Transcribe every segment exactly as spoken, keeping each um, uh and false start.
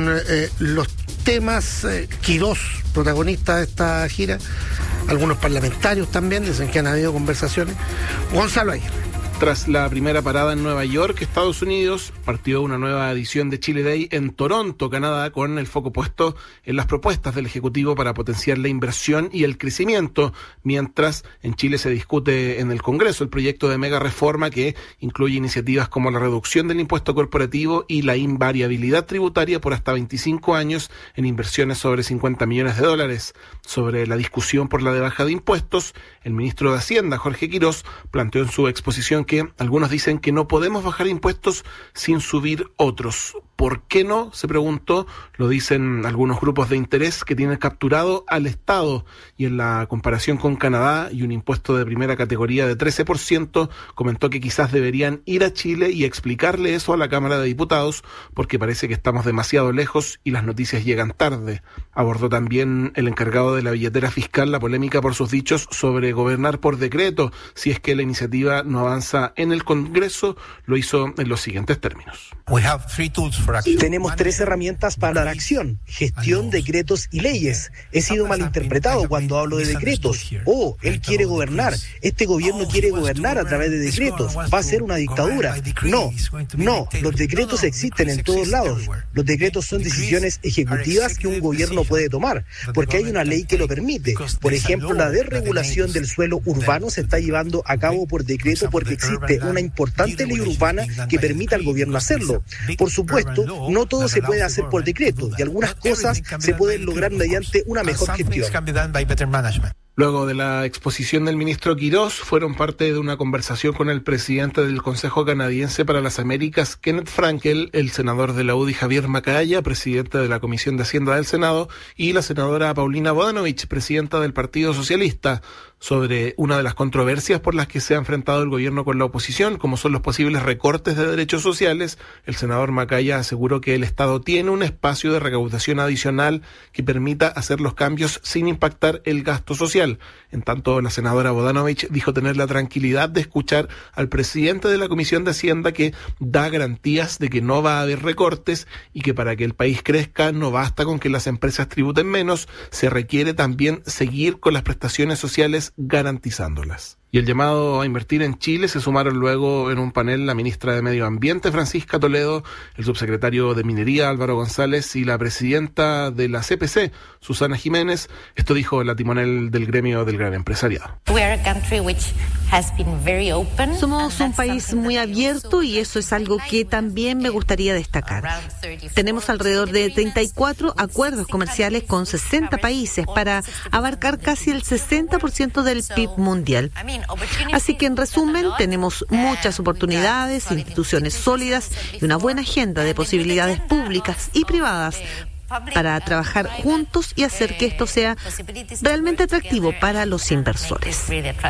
con eh, los temas. eh, Quirós, protagonista de esta gira, algunos parlamentarios también, dicen que han habido conversaciones. Gonzalo Aguirre. Tras la primera parada en Nueva York, Estados Unidos, partió una nueva edición de Chile Day en Toronto, Canadá, con el foco puesto en las propuestas del Ejecutivo para potenciar la inversión y el crecimiento, mientras en Chile se discute en el Congreso el proyecto de mega reforma que incluye iniciativas como la reducción del impuesto corporativo y la invariabilidad tributaria por hasta veinticinco años en inversiones sobre cincuenta millones de dólares. Sobre la discusión por la de baja de impuestos, el ministro de Hacienda, Jorge Quirós, planteó en su exposición que algunos dicen que no podemos bajar impuestos sin subir otros. ¿Por qué no? Se preguntó. Lo dicen algunos grupos de interés que tienen capturado al Estado, y en la comparación con Canadá y un impuesto de primera categoría de trece por ciento, comentó que quizás deberían ir a Chile y explicarle eso a la Cámara de Diputados, porque parece que estamos demasiado lejos y las noticias llegan tarde. Abordó también el encargado de la billetera fiscal la polémica por sus dichos sobre gobernar por decreto, si es que la iniciativa no avanza en el Congreso. Lo hizo en los siguientes términos. Tenemos tres herramientas para la acción: gestión, decretos y leyes. He sido malinterpretado cuando hablo de decretos. Oh, él quiere gobernar. Este gobierno quiere gobernar a través de decretos. Va a ser una dictadura. No, no, los decretos existen en todos lados. Los decretos son decisiones ejecutivas que un gobierno puede tomar, porque hay una ley que lo permite. Por ejemplo, la desregulación del suelo urbano se está llevando a cabo por decreto porque existe una importante ley urbana que permite al gobierno hacerlo. Por supuesto, no todo se puede hacer por decreto y algunas cosas se pueden lograr mediante una mejor gestión. Luego de la exposición del ministro Quirós, fueron parte de una conversación con el presidente del Consejo Canadiense para las Américas, Kenneth Frankel, el senador de la U D I Javier Macaya, presidente de la Comisión de Hacienda del Senado, y la senadora Paulina Bodanovich, presidenta del Partido Socialista, sobre una de las controversias por las que se ha enfrentado el gobierno con la oposición, como son los posibles recortes de derechos sociales. El senador Macaya aseguró que el Estado tiene un espacio de recaudación adicional que permita hacer los cambios sin impactar el gasto social. En tanto, la senadora Bodanovich dijo tener la tranquilidad de escuchar al presidente de la Comisión de Hacienda, que da garantías de que no va a haber recortes y que para que el país crezca no basta con que las empresas tributen menos, se requiere también seguir con las prestaciones sociales garantizándolas. Y el llamado a invertir en Chile se sumaron luego en un panel la ministra de Medio Ambiente, Francisca Toledo, el subsecretario de Minería, Álvaro González, y la presidenta de la C P C, Susana Jiménez. Esto dijo la timonel del gremio del gran empresariado. Somos un país muy abierto y eso es algo que también me gustaría destacar. Tenemos alrededor de treinta y cuatro acuerdos comerciales con sesenta países para abarcar casi el sesenta por ciento del P I B mundial. Así que, en resumen, tenemos muchas oportunidades, instituciones sólidas y una buena agenda de posibilidades públicas y privadas para trabajar juntos y hacer que esto sea realmente atractivo para los inversores.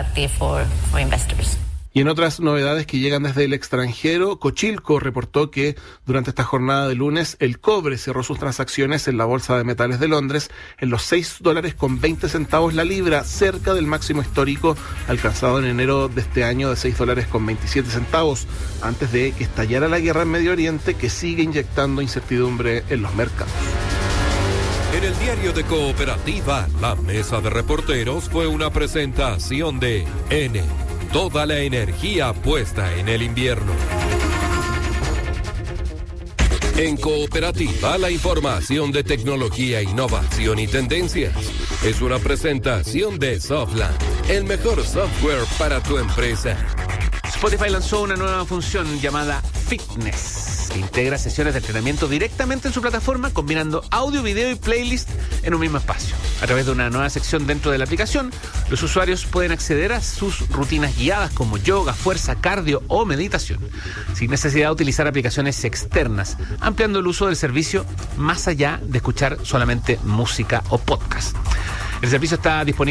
Y en otras novedades que llegan desde el extranjero, Cochilco reportó que durante esta jornada de lunes el cobre cerró sus transacciones en la Bolsa de Metales de Londres en los seis dólares con veinte centavos la libra, cerca del máximo histórico alcanzado en enero de este año de seis dólares con veintisiete centavos, antes de que estallara la guerra en Medio Oriente, que sigue inyectando incertidumbre en los mercados. En el diario de Cooperativa, la mesa de reporteros fue una presentación de N. Toda la energía puesta en el invierno. En Cooperativa, la información de tecnología, innovación y tendencias. Es una presentación de Softland, el mejor software para tu empresa. Spotify lanzó una nueva función llamada Fitness, que integra sesiones de entrenamiento directamente en su plataforma, combinando audio, video y playlist en un mismo espacio. A través de una nueva sección dentro de la aplicación, los usuarios pueden acceder a sus rutinas guiadas como yoga, fuerza, cardio o meditación, sin necesidad de utilizar aplicaciones externas, ampliando el uso del servicio más allá de escuchar solamente música o podcast. El servicio está disponible